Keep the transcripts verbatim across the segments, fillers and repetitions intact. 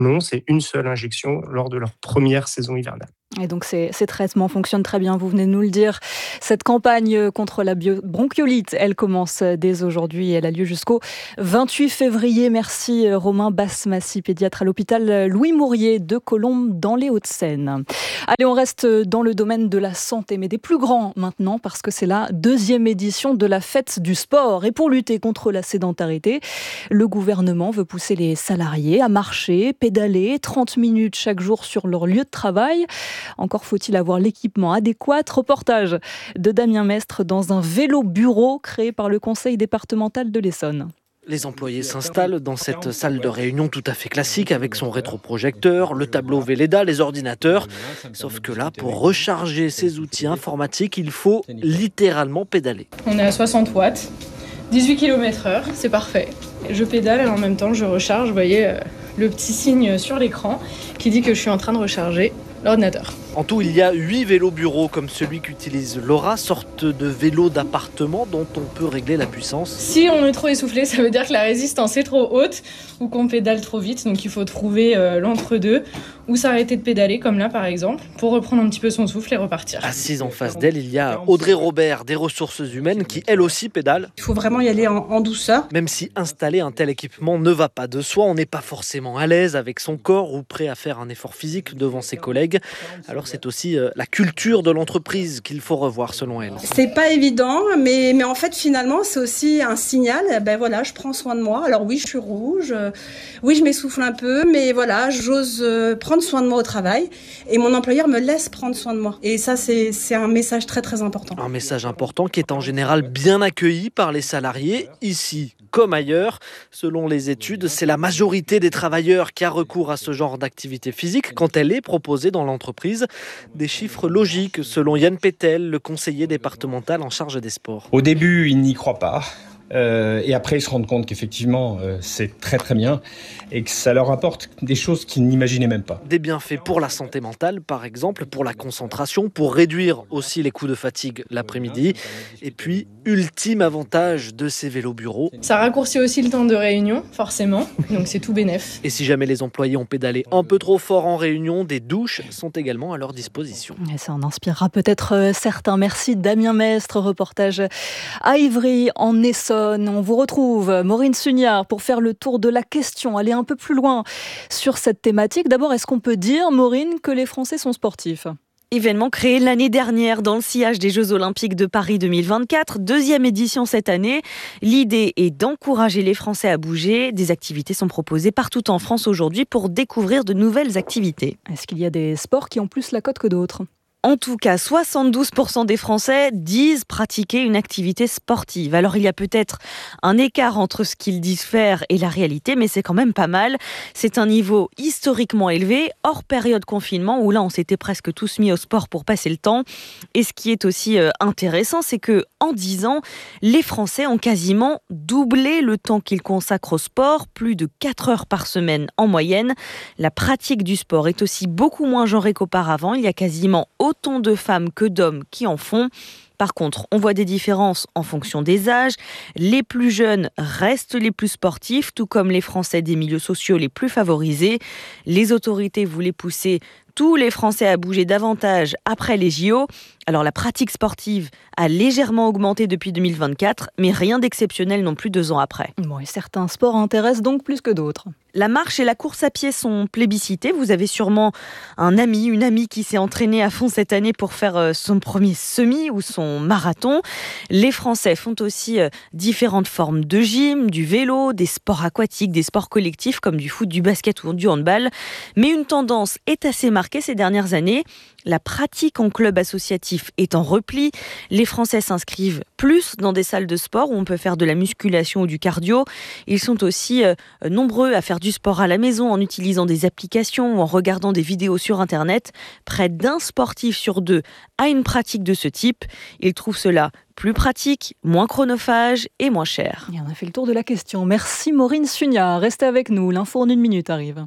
Non, c'est une seule injection lors de leur première saison hivernale. Et donc ces, ces traitements fonctionnent très bien, vous venez de nous le dire. Cette campagne contre la bio- bronchiolite, elle commence dès aujourd'hui et elle a lieu jusqu'au vingt-huit février. Merci Romain Basmassi, pédiatre à l'hôpital Louis Mourier de Colombes dans les Hauts-de-Seine. Allez, on reste dans le domaine de la santé, mais des plus grands maintenant, parce que c'est la deuxième édition de la fête du sport. Et pour lutter contre la sédentarité, le gouvernement veut pousser les salariés à marcher, pédaler trente minutes chaque jour sur leur lieu de travail. Encore faut-il avoir l'équipement adéquat. Reportage de Damien Mestre dans un vélo-bureau créé par le conseil départemental de l'Essonne. Les employés s'installent dans cette salle de réunion tout à fait classique avec son rétroprojecteur, le tableau Velleda, les ordinateurs. Sauf que là, pour recharger ces outils informatiques, il faut littéralement pédaler. On est à soixante watts, dix-huit kilomètres heure, c'est parfait. Je pédale et en même temps je recharge. Vous voyez le petit signe sur l'écran qui dit que je suis en train de recharger l'ordinateur. En tout, il y a huit vélos bureaux comme celui qu'utilise Laura, sorte de vélo d'appartement dont on peut régler la puissance. Si on est trop essoufflé, ça veut dire que la résistance est trop haute ou qu'on pédale trop vite. Donc il faut trouver euh, l'entre-deux ou s'arrêter de pédaler comme là par exemple pour reprendre un petit peu son souffle et repartir. Assise en face d'elle, il y a Audrey Robert des ressources humaines qui elle aussi pédale. Il faut vraiment y aller en, en douceur. Même si installer un tel équipement ne va pas de soi, on n'est pas forcément à l'aise avec son corps ou prêt à faire un effort physique devant ses collègues. Alors c'est aussi euh, la culture de l'entreprise qu'il faut revoir selon elle. C'est pas évident, mais, mais en fait finalement c'est aussi un signal. Ben voilà, je prends soin de moi. Alors oui, je suis rouge, euh, oui je m'essouffle un peu, mais voilà, j'ose euh, prendre soin de moi au travail et mon employeur me laisse prendre soin de moi. Et ça c'est, c'est un message très très important. Un message important qui est en général bien accueilli par les salariés, ici comme ailleurs. Selon les études, c'est la majorité des travailleurs qui a recours à ce genre d'activité physique quand elle est proposée dans l'entreprise. Des chiffres logiques selon Yann Pétel, le conseiller départemental en charge des sports. Au début, ils n'y croient pas. Euh, et après, ils se rendent compte qu'effectivement, euh, c'est très très bien et que ça leur apporte des choses qu'ils n'imaginaient même pas. Des bienfaits pour la santé mentale, par exemple, pour la concentration, pour réduire aussi les coups de fatigue l'après-midi. Et puis, ultime avantage de ces vélos bureaux. Ça raccourcit aussi le temps de réunion, forcément, donc c'est tout bénef. Et si jamais les employés ont pédalé un peu trop fort en réunion, des douches sont également à leur disposition. Et ça en inspirera peut-être certains. Merci Damien Mestre, reportage à Ivry en Essonne. On vous retrouve, Maureen Sugnard, pour faire le tour de la question, aller un peu plus loin sur cette thématique. D'abord, est-ce qu'on peut dire, Maureen, que les Français sont sportifs ? Événement créé l'année dernière dans le sillage des Jeux Olympiques de Paris deux mille vingt-quatre, deuxième édition cette année. L'idée est d'encourager les Français à bouger. Des activités sont proposées partout en France aujourd'hui pour découvrir de nouvelles activités. Est-ce qu'il y a des sports qui ont plus la cote que d'autres ? En tout cas, soixante-douze pour cent des Français disent pratiquer une activité sportive. Alors il y a peut-être un écart entre ce qu'ils disent faire et la réalité, mais c'est quand même pas mal. C'est un niveau historiquement élevé, hors période confinement, où là on s'était presque tous mis au sport pour passer le temps. Et ce qui est aussi intéressant, c'est que en dix ans, les Français ont quasiment doublé le temps qu'ils consacrent au sport, plus de quatre heures par semaine en moyenne. La pratique du sport est aussi beaucoup moins genrée qu'auparavant. Il y a quasiment autant de femmes que d'hommes qui en font. Par contre, on voit des différences en fonction des âges. Les plus jeunes restent les plus sportifs, tout comme les Français des milieux sociaux les plus favorisés. Les autorités voulaient pousser tous les Français à bouger davantage après les J O. Alors la pratique sportive a légèrement augmenté depuis deux mille vingt-quatre, mais rien d'exceptionnel non plus deux ans après. Bon, et certains sports intéressent donc plus que d'autres. La marche et la course à pied sont plébiscités. Vous avez sûrement un ami, une amie qui s'est entraînée à fond cette année pour faire son premier semi ou son marathon. Les Français font aussi différentes formes de gym, du vélo, des sports aquatiques, des sports collectifs comme du foot, du basket ou du handball. Mais une tendance est assez marquée ces dernières années. La pratique en club associatif est en repli. Les Français s'inscrivent plus dans des salles de sport où on peut faire de la musculation ou du cardio. Ils sont aussi euh, nombreux à faire du sport à la maison en utilisant des applications ou en regardant des vidéos sur Internet. Près d'un sportif sur deux a une pratique de ce type. Ils trouvent cela plus pratique, moins chronophage et moins cher. Et on a fait le tour de la question. Merci Maureen Sugnard. Restez avec nous. L'info en une minute arrive.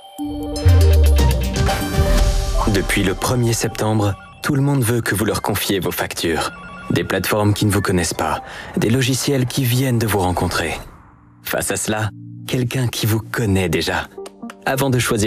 Depuis le premier septembre, tout le monde veut que vous leur confiez vos factures. Des plateformes qui ne vous connaissent pas, des logiciels qui viennent de vous rencontrer. Face à cela, quelqu'un qui vous connaît déjà. Avant de choisir